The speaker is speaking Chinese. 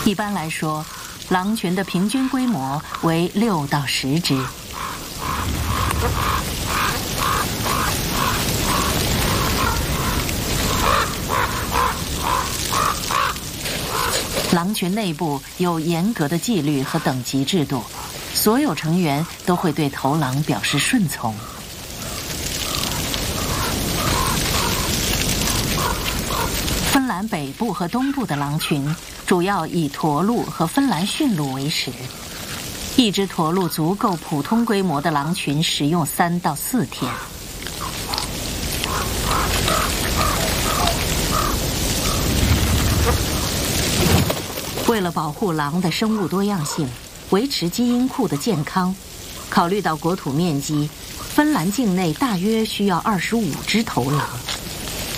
一般来说，狼群的平均规模为6到10只。狼群内部有严格的纪律和等级制度，所有成员都会对头狼表示顺从。芬兰北部和东部的狼群主要以驼鹿和芬兰驯鹿为食，一只驼鹿足够普通规模的狼群食用3到4天。为了保护狼的生物多样性，维持基因库的健康，考虑到国土面积，芬兰境内大约需要25只头狼。